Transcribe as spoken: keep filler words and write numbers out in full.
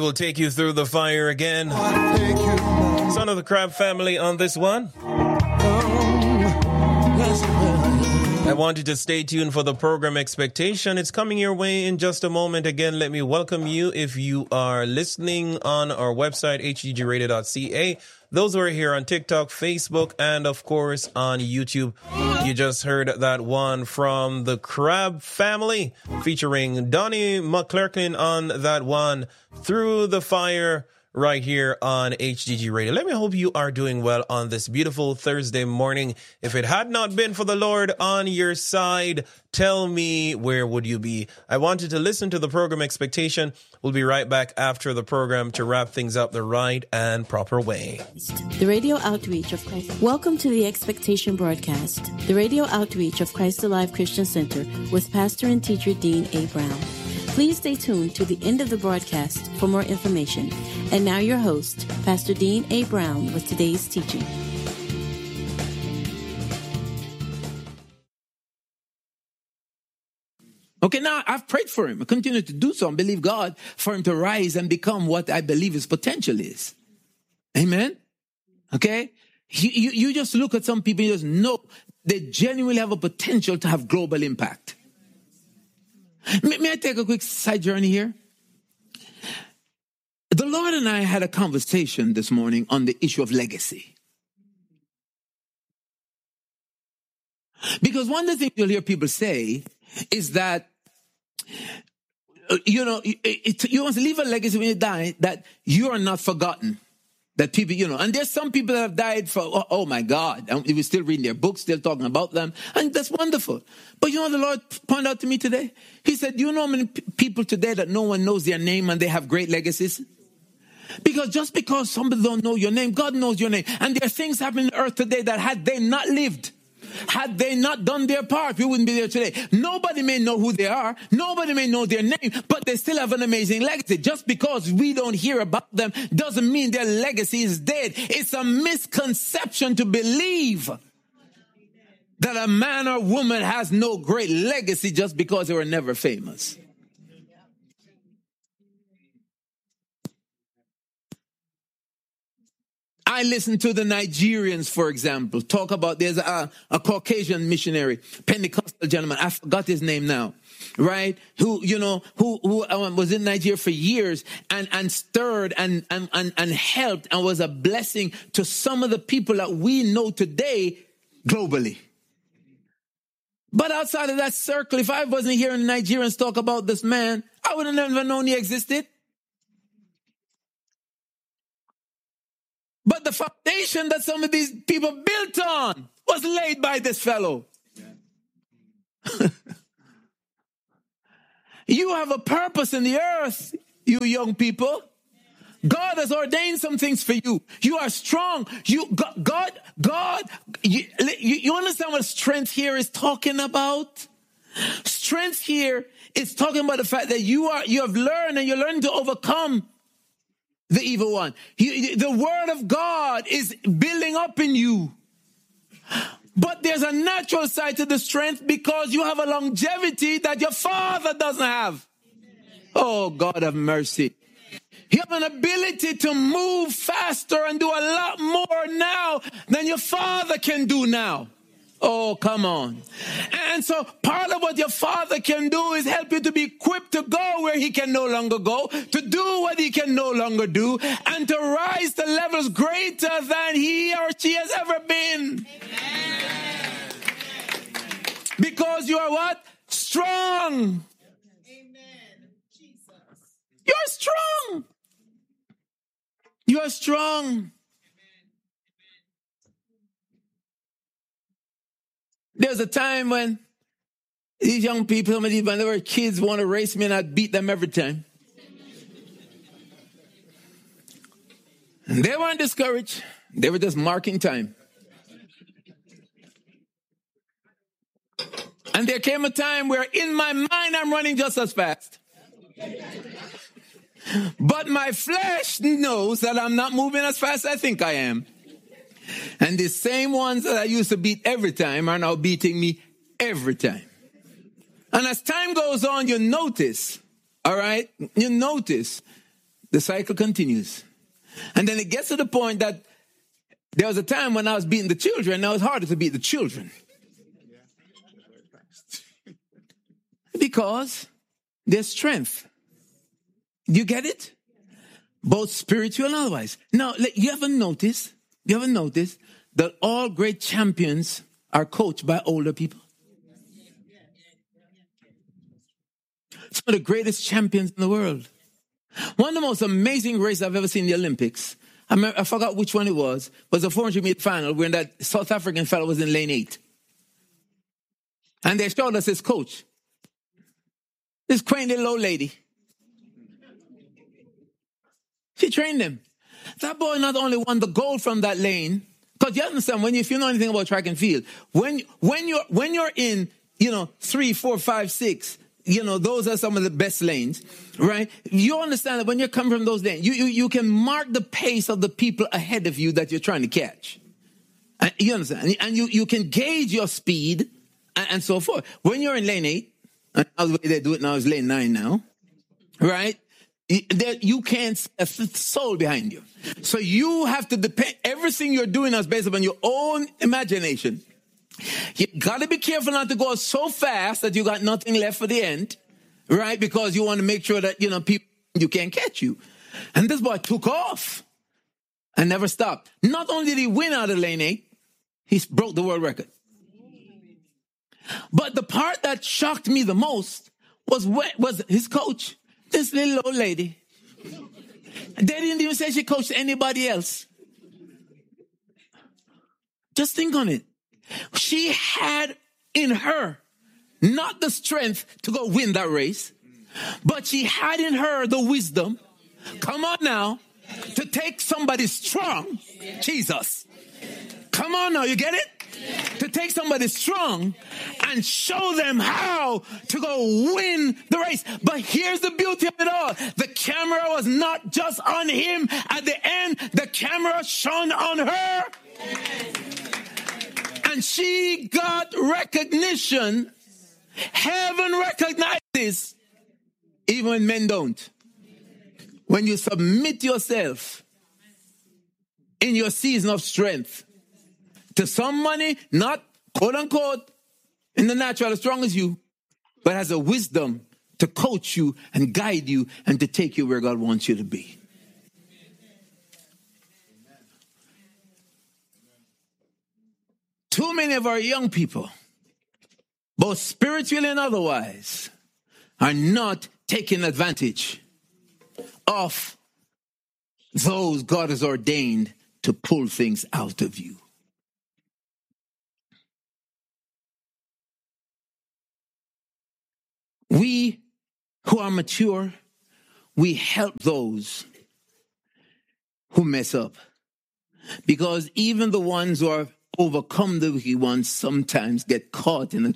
will take you through the fire again. Son of the Crab family on this one. I want you to stay tuned for the program Expectation. It's coming your way in just a moment. Again, let me welcome you if you are listening on our website, h g g radio dot c a. Those who are here on TikTok, Facebook, and of course on YouTube. You just heard that one from the Crab family featuring Donnie McClurkin on that one, Through the Fire, right here on H G G Radio. Let me hope you are doing well on this beautiful Thursday morning. If it had not been for the Lord on your side, tell me, where would you be? I wanted to listen to the program Expectation. We'll be right back after the program to wrap things up the right and proper way. The radio outreach of Christ. Welcome to the Expectation broadcast, the radio outreach of Christ Alive Christian Center with pastor and teacher Dean A. Brown. Please stay tuned to the end of the broadcast for more information. And now your host, Pastor Dean A. Brown, with today's teaching. Okay, now I've prayed for him. I continue to do so and believe God for him to rise and become what I believe his potential is. Amen? Okay? You, you, you just look at some people, you just know they genuinely have a potential to have global impact. May, may I take a quick side journey here? The Lord and I had a conversation this morning on the issue of legacy. Because one of the things you'll hear people say is that, you know, it, it, you want to leave a legacy when you die, that you are not forgotten. That people, you know, and there's some people that have died for, oh, oh my God, and we're still reading their books, still talking about them, and that's wonderful. But you know what the Lord pointed out to me today? He said, do you know how many p- people today that no one knows their name and they have great legacies? Because just because somebody don't know your name, God knows your name. And there are things happening on earth today that had they not lived, had they not done their part, we wouldn't be there today. Nobody may know who they are. Nobody may know their name, but they still have an amazing legacy. Just because we don't hear about them doesn't mean their legacy is dead. It's a misconception to believe that a man or woman has no great legacy just because they were never famous. I listen to the Nigerians, for example, talk about, there's a, a Caucasian missionary, Pentecostal gentleman, I forgot his name now, right? Who, you know, who, who um, was in Nigeria for years and, and stirred and, and, and, and helped and was a blessing to some of the people that we know today globally. But outside of that circle, if I wasn't hearing Nigerians talk about this man, I would have never known he existed. But the foundation that some of these people built on was laid by this fellow. You have a purpose in the earth, you young people. God has ordained some things for you. You are strong. You, God, God, God you, you understand what strength here is talking about? Strength here is talking about the fact that you are, you have learned and you're learning to overcome the evil one. You, the word of God is building up in you. But there's a natural side to the strength because you have a longevity that your father doesn't have. Oh, God have mercy. You have an ability to move faster and do a lot more now than your father can do now. Oh, come on. And so part of what your father can do is help you to be equipped to go where he can no longer go, to do what he can no longer do, and to rise to levels greater than he or she has ever been. Amen. Because you are what? Strong. Amen. Jesus. You're strong. You are strong. There's a time when these young people, some of these, when they were kids, want to race me and I'd beat them every time. And they weren't discouraged. They were just marking time. And there came a time where in my mind I'm running just as fast. But my flesh knows that I'm not moving as fast as I think I am. And the same ones that I used to beat every time are now beating me every time. And as time goes on, you notice, all right, you notice the cycle continues. And then it gets to the point that there was a time when I was beating the children. Now it's harder to beat the children. Because there's strength. You get it? Both spiritual and otherwise. Now, you ever notice, you ever notice that all great champions are coached by older people? Some of the greatest champions in the world. One of the most amazing races I've ever seen in the Olympics, I, remember, I forgot which one it was, was the four hundred meter final when that South African fellow was in lane eight. And they showed us his coach. This quaint little old lady. She trained him. That boy not only won the gold from that lane, because you understand, when you, if you know anything about track and field, when, when you're, when you're in, you know, three, four, five, six, you know, those are some of the best lanes, right? You understand that when you're coming from those lanes, you, you, you can mark the pace of the people ahead of you that you're trying to catch. And you understand? And you, you can gauge your speed and, and so forth. When you're in lane eight, and the way they do it now is lane nine now, right? You can't see a soul behind you. So you have to depend, everything you're doing is based upon your own imagination. You got to be careful not to go so fast that you got nothing left for the end, right? Because you want to make sure that, you know, people, you can't catch you. And this boy took off and never stopped. Not only did he win out of lane eight, he broke the world record. But the part that shocked me the most was was his coach, this little old lady. They didn't even say she coached anybody else. Just think on it. She had in her not the strength to go win that race, but she had in her the wisdom, come on now, to take somebody strong, Jesus. Come on now, you get it? To take somebody strong and show them how to go win the race. But here's the beauty of it all. The camera was not just on him. At the end, the camera shone on her. And she got recognition. Heaven recognizes even when men don't. When you submit yourself in your season of strength to somebody, not quote unquote in the natural as strong as you, but has a wisdom to coach you and guide you and to take you where God wants you to be. Too many of our young people, both spiritually and otherwise, are not taking advantage of those God has ordained to pull things out of you. We who are mature, we help those who mess up. Because even the ones who are overcome the wicked ones sometimes get caught in a